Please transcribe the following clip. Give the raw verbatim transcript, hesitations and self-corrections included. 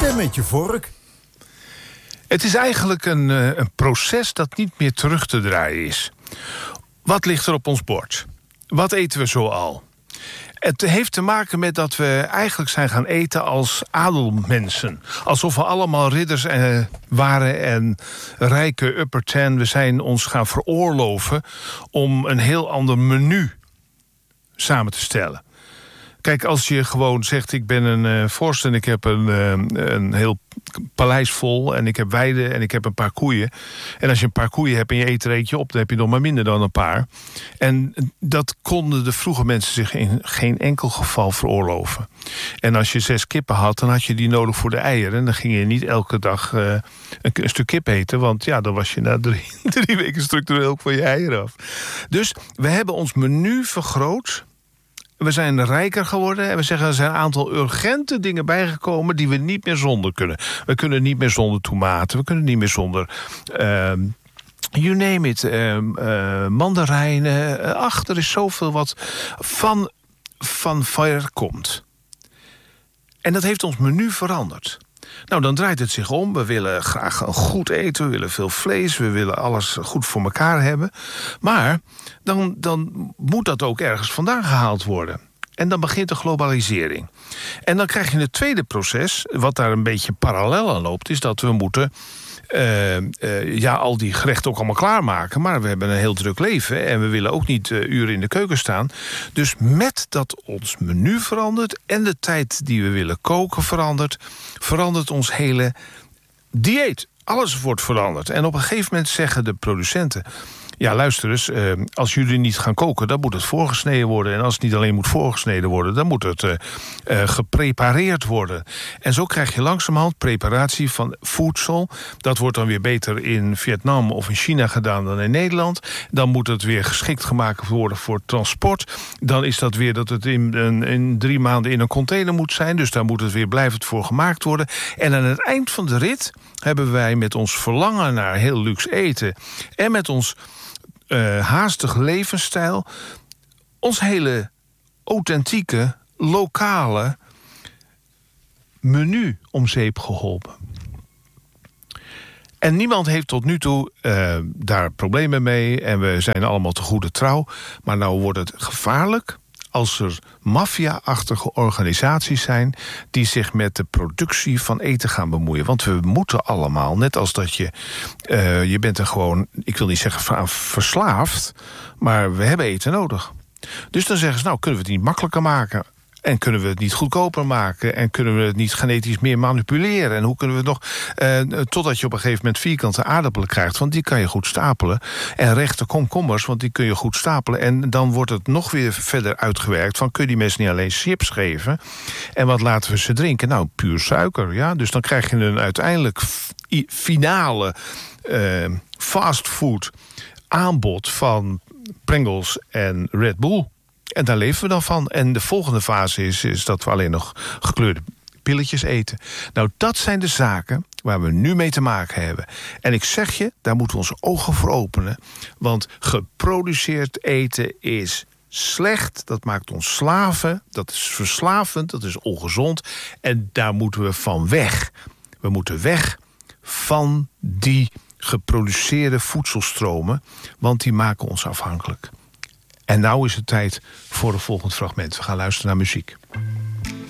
Eten met je vork. Het is eigenlijk een, uh, een proces dat niet meer terug te draaien is. Wat ligt er op ons bord? Wat eten we zoal? Het heeft te maken met dat we eigenlijk zijn gaan eten als adelmensen. Alsof we allemaal ridders eh, waren en rijke upper ten. We zijn ons gaan veroorloven om een heel ander menu samen te stellen. Kijk, als je gewoon zegt, ik ben een uh, vorst en ik heb een, uh, een heel paleis vol en ik heb weiden en ik heb een paar koeien. En als je een paar koeien hebt en je eet er eentje op, dan heb je nog maar minder dan een paar. En dat konden de vroege mensen zich in geen enkel geval veroorloven. En als je zes kippen had, dan had je die nodig voor de eieren. En dan ging je niet elke dag uh, een, een stuk kip eten, want ja, dan was je na drie, drie weken structureel ook van je eieren af. Dus we hebben ons menu vergroot. We zijn rijker geworden en we zeggen er zijn een aantal urgente dingen bijgekomen die we niet meer zonder kunnen. We kunnen niet meer zonder tomaten, we kunnen niet meer zonder uh, you name it, uh, uh, mandarijnen. Ach, er is zoveel wat van, van ver komt. En dat heeft ons menu veranderd. Nou, dan draait het zich om. We willen graag goed eten, we willen veel vlees, we willen alles goed voor elkaar hebben. Maar dan, dan moet dat ook ergens vandaan gehaald worden. En dan begint de globalisering. En dan krijg je het tweede proces, wat daar een beetje parallel aan loopt, is dat we moeten Uh, uh, ja, al die gerechten ook allemaal klaarmaken. Maar we hebben een heel druk leven en we willen ook niet uh, uren in de keuken staan. Dus met dat ons menu verandert en de tijd die we willen koken verandert, verandert ons hele dieet. Alles wordt veranderd. En op een gegeven moment zeggen de producenten, ja, luister eens, uh, als jullie niet gaan koken, dan moet het voorgesneden worden. En als het niet alleen moet voorgesneden worden, dan moet het uh, uh, geprepareerd worden. En zo krijg je langzamerhand preparatie van voedsel. Dat wordt dan weer beter in Vietnam of in China gedaan dan in Nederland. Dan moet het weer geschikt gemaakt worden voor transport. Dan is dat weer dat het in, in, in drie maanden in een container moet zijn. Dus daar moet het weer blijvend voor gemaakt worden. En aan het eind van de rit hebben wij met ons verlangen naar heel luxe eten en met ons Uh, haastig levensstijl ons hele authentieke, lokale menu om zeep geholpen. En niemand heeft tot nu toe uh, daar problemen mee en we zijn allemaal te goede trouw. Maar nou wordt het gevaarlijk als er maffia-achtige organisaties zijn die zich met de productie van eten gaan bemoeien. Want we moeten allemaal, net als dat je, uh, je bent er gewoon, ik wil niet zeggen aan verslaafd, maar we hebben eten nodig. Dus dan zeggen ze, nou, kunnen we het niet makkelijker maken? En kunnen we het niet goedkoper maken? En kunnen we het niet genetisch meer manipuleren? En hoe kunnen we het nog, uh, totdat je op een gegeven moment vierkante aardappelen krijgt, want die kan je goed stapelen. En rechte komkommers, want die kun je goed stapelen. En dan wordt het nog weer verder uitgewerkt van, kun je die mensen niet alleen chips geven? En wat laten we ze drinken? Nou, puur suiker, ja. Dus dan krijg je een uiteindelijk finale uh, fastfood aanbod van Pringles en Red Bull. En daar leven we dan van. En de volgende fase is, is dat we alleen nog gekleurde pilletjes eten. Nou, dat zijn de zaken waar we nu mee te maken hebben. En ik zeg je, daar moeten we onze ogen voor openen. Want geproduceerd eten is slecht. Dat maakt ons slaven. Dat is verslavend. Dat is ongezond. En daar moeten we van weg. We moeten weg van die geproduceerde voedselstromen. Want die maken ons afhankelijk. En nou is het tijd voor een volgend fragment. We gaan luisteren naar muziek.